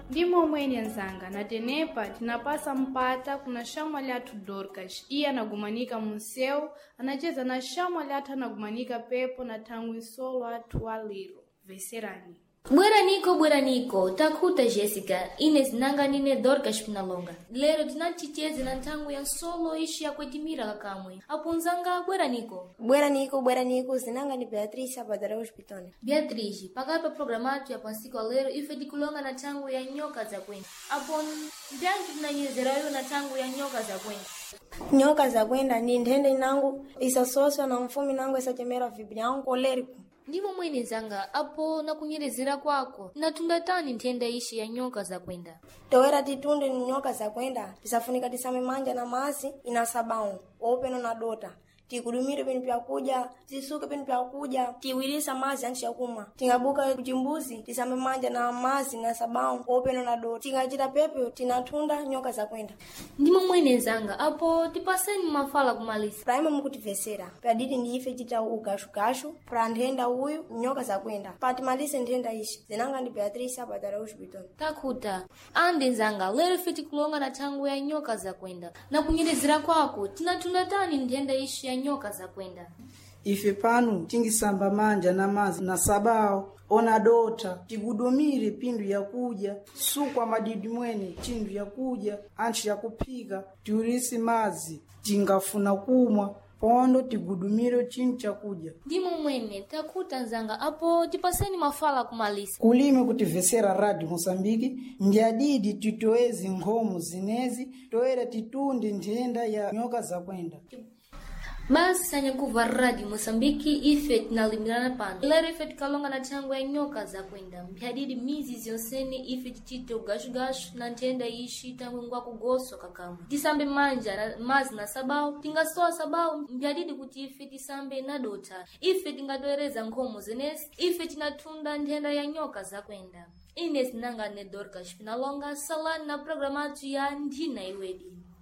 Ndimo mweni nzanga na tenepa tinapasa mpata kuna shamwa liatu Dorcas. Iya anagumanika museu, anacheza na shamwa liatu anagumanika pepo na tangu isolo atu waliro. Veserani. Bwera niko, takuta Jessica, Ines nanga nine Dorcas Pinalonga. Lero tinaticheze na ntangu ya solo ishi ya kwetimira kakamwe. Apunzanga bwera niko, zinanga ni Beatrice abadara hospitali. Beatrice, pakapa programatu ya pansiko lero ife dikulonga na tangu ya nyoka za kwenda. Apon, ndianki tunanyezerayo na tangu ya nyoka za kwenda. Nyoka za kwenda ni ndende nangu, isasoswa na mfumi nangu isachemera vibri yangu oleriku. Ndimo mweni nzanga, apo na kunyerezera kwako. Na tundatani ntenda ishi ya nyoka za kwenda. Toera titunde ni nyoka za kwenda. Tisafunika tisame manja na maasi inasabao. Openo na dota. Tikudumire peni pya kuja, tisuke peni pya kuja, tiwilisa mazi anchi ya kuma. Tingabuka kujimbuzi, tisame manja na mazi na sabao, openo na dota. Tingachita pepe, tinatunda nyoka za kwenda. Ndimo mweni nzanga, apo tipaseni mafala kumalisa. Praima mkutivesera, pradidi ni ife jita ugashu, pra ndenda uyu nyoka za kwenda. Pati malise ndenda ishi, zinanga ni Beatrice abadara hospitali. Takuta, ande nzanga, lero fiti kulonga na tangu ya nyoka za kwenda. Na kunyerezera kwako, tinatundatani ndenda ishi ya nyoka za kwenda. Ife panu tingisamba manja na mazi na sabao ona dota tigudumire pindu ya kuja sukwa madidi mwene chindu ya kuja anchi ya kupiga tiurisi mazi tingafuna kumwa pondo tigudumire chindu cha kuja. Ndimo mwene takuta nzanga apo tipaseni mafala kumalisa. Kulime kutivesera Radio Mosambiki ndiadidi titoezi ngomu zinezi toera titundi ndenda ya nyoka za kwenda. Basi sanya kuva Radio Mosambiki ife tinalimirana pano. Lero ife tikalonga na tangu ya nyoka za kwenda. Mpiadidi mizi ziosene ife tichite ugashu na ntenda ishi tangu ngwa kugoso kakamu. Tisambe manja na mazi na sabao. Tingasoa sabao mpiadidi kuti ife tisambe na dota. Ife tingadoereza ngomu zenesi. Ife tinatunda ntenda ya nyoka za kwenda. Ines nanga ne Dorcas Pinalonga salani na programatu ya Ndina Iwedi.